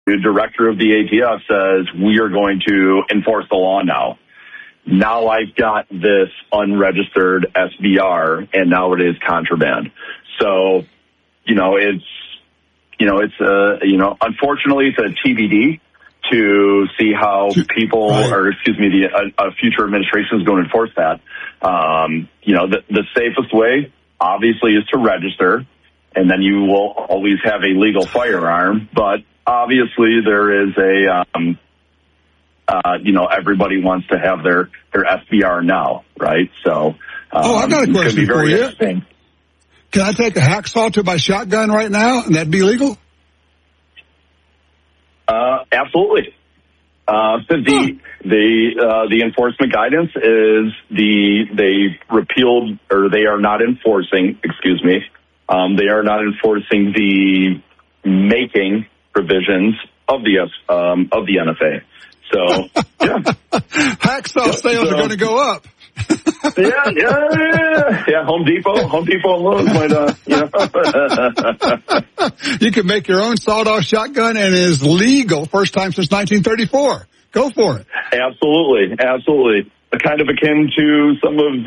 the director of the ATF says, we are going to enforce the law now. Now I've got this unregistered SBR, and now it is contraband. So, unfortunately, it's a TBD to see how people, a future administration is going to enforce that. The safest way, obviously, is to register, and then you will always have a legal firearm. But obviously, there is everybody wants to have their SBR now, right? So, I've got a question for you. Can I take a hacksaw to my shotgun right now, and that'd be legal? Absolutely. The enforcement guidance is they repealed, or they are not enforcing. Excuse me. They are not enforcing the making provisions of the NFA. So, yeah. Hacksaw sales are going to go up. Yeah. Home Depot and Lowe's might, You can make your own sawed-off shotgun, and it is legal, first time since 1934. Go for it. Absolutely. Kind of akin to some of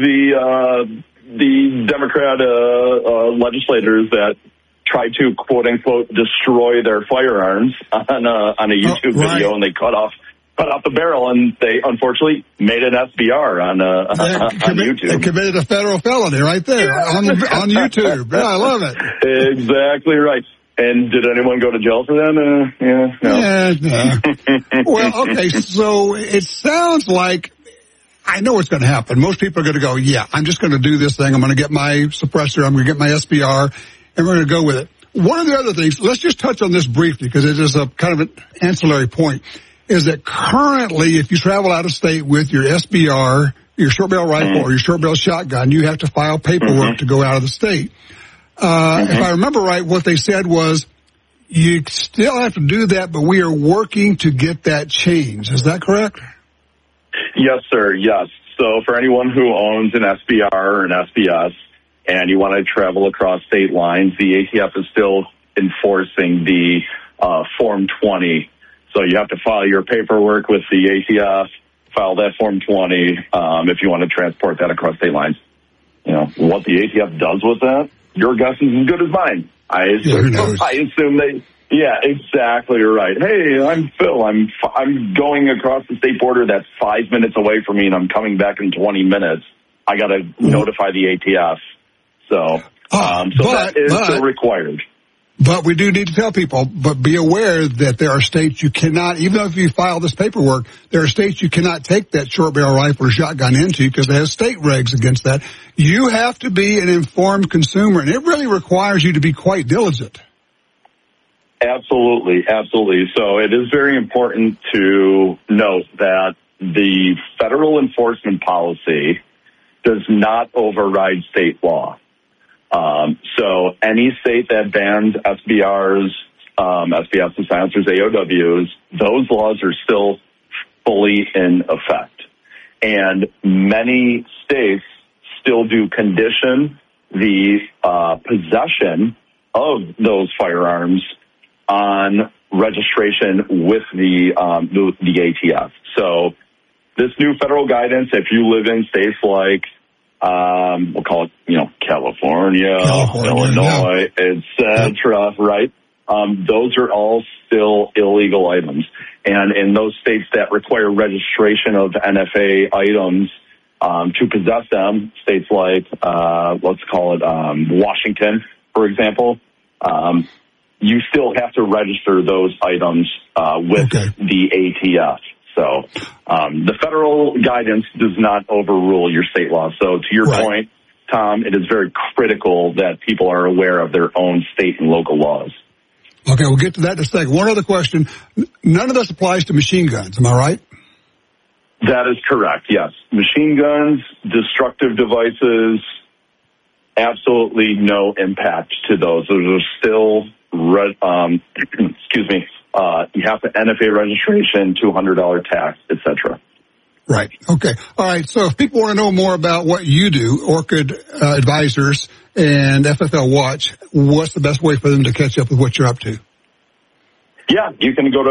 the Democrat legislators that try to quote unquote destroy their firearms on a YouTube video, and they cut off the barrel, and they unfortunately made an SBR on YouTube. They committed a federal felony right there on YouTube. Yeah, I love it. Exactly right. And did anyone go to jail for that? No. Well, okay, so it sounds like I know what's going to happen. Most people are going to go, yeah, I'm just going to do this thing. I'm going to get my suppressor. I'm going to get my SBR, and we're going to go with it. One of the other things, let's just touch on this briefly because it is a kind of an ancillary point, is that currently if you travel out of state with your SBR, your short barrel rifle or your short barrel shotgun, you have to file paperwork to go out of the state. If I remember right, what they said was you still have to do that, but we are working to get that changed. Is that correct? Yes, sir. Yes. So for anyone who owns an SBR or an SPS and you want to travel across state lines, the ATF is still enforcing the Form 20. So you have to file your paperwork with the ATF, file that Form 20 if you want to transport that across state lines. What the ATF does with that, your guess is as good as mine. I assume they. Yeah, exactly right. Hey, I'm Phil. I'm going across the state border that's 5 minutes away from me, and I'm coming back in 20 minutes. I got to notify the ATF. So that is still required. But we do need to tell people, but be aware that there are states you cannot, even though if you file this paperwork, there are states you cannot take that short barrel rifle or shotgun into because they have state regs against that. You have to be an informed consumer, and it really requires you to be quite diligent. Absolutely. So it is very important to note that the federal enforcement policy does not override state law. So any state that bans SBRs, SPS and silencers, AOWs, those laws are still fully in effect. And many states still do condition the possession of those firearms on registration with the ATF. So this new federal guidance, if you live in states like we'll call it, California, Illinois, etc., right? Those are all still illegal items. And in those states that require registration of NFA items to possess them, states like, let's call it Washington, for example, you still have to register those items with the ATF. So the federal guidance does not overrule your state law. So to your point, Tom, it is very critical that people are aware of their own state and local laws. Okay, we'll get to that in a second. One other question. None of this applies to machine guns, am I right? That is correct, yes. Machine guns, destructive devices, absolutely no impact to those. Those are still, you have to NFA registration, $200 tax, etc. Right. Okay. All right. So if people want to know more about what you do, Orchid Advisors and FFL Watch, what's the best way for them to catch up with what you're up to? Yeah, you can go to